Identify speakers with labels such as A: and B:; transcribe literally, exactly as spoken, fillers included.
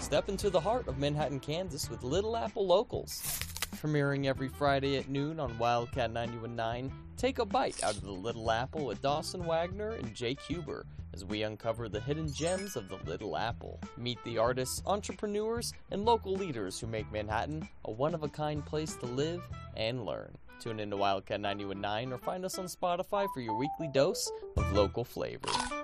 A: Step into the heart of Manhattan, Kansas with Little Apple Locals. Premiering every Friday at noon on Wildcat ninety-one point nine, take a bite out of the Little Apple with Dawson Wagner and Jake Huber as we uncover the hidden gems of the Little Apple. Meet the artists, entrepreneurs, and local leaders who make Manhattan a one-of-a-kind place to live and learn. Tune into Wildcat ninety-one point nine or find us on Spotify for your weekly dose of local flavor.